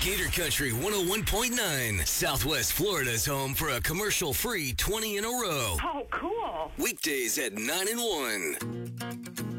Gator Country 101.9, Southwest Florida's home for a commercial-free 20 in a row. Oh, cool. Weekdays at 9 and 1.